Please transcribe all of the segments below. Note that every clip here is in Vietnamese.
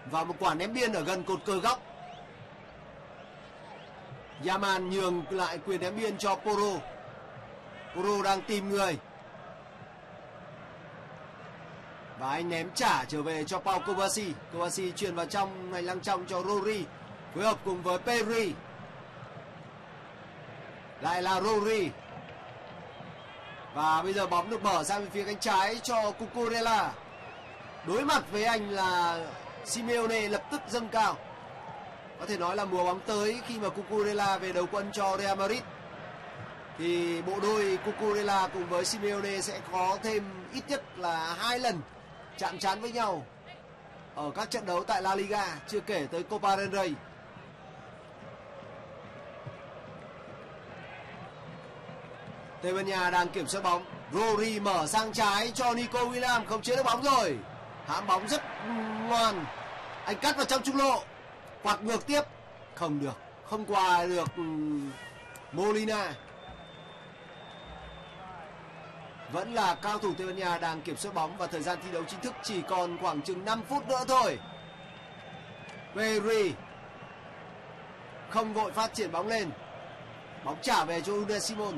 Và một quả ném biên ở gần cột cờ góc. Yaman nhường lại quyền ném biên cho Porro. Porro đang tìm người. Và anh ném trả trở về cho Pau Kovacic. Kovacic chuyền vào trong hành lang trong cho Rodri, phối hợp cùng với Pedri. Lại là Rodri. Và bây giờ bóng được mở sang phía cánh trái cho Cucurella. Đối mặt với anh là Simeone lập tức dâng cao. Có thể nói là mùa bóng tới khi mà Cucurella về đầu quân cho Real Madrid thì bộ đôi Cucurella cùng với Simeone sẽ có thêm ít nhất là 2 lần chạm trán với nhau ở các trận đấu tại La Liga, chưa kể tới Copa del Rey. Tây Ban Nha đang kiểm soát bóng. Rodri mở sang trái cho Nico Williams, không chế được bóng rồi. Hãm bóng rất ngoan. Anh cắt vào trong trung lộ. Quạt ngược tiếp. Không được. Không qua được Molina. Vẫn là cao thủ Tây Ban Nha đang kiểm soát bóng và thời gian thi đấu chính thức chỉ còn khoảng chừng 5 phút nữa thôi. Pedri không vội phát triển bóng lên. Bóng trả về cho Unai Simon.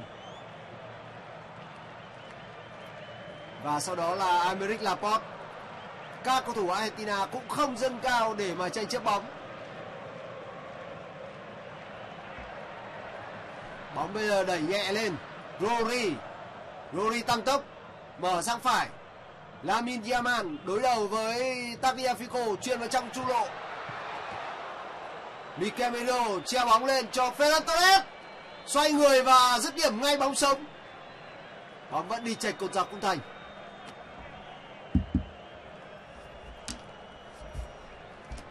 Và sau đó là Aymeric Laporte. Các cầu thủ Argentina cũng không dâng cao để mà tranh chấp bóng. Bóng bây giờ đẩy nhẹ lên. Rodri tăng tốc, mở sang phải. Lamine Yamal đối đầu với Tagliafico, chuyền vào trong trung lộ. Mikel Merino treo bóng lên cho Ferran Torres, xoay người và dứt điểm ngay bóng sống. Bóng vẫn đi chệch cột dọc khung thành.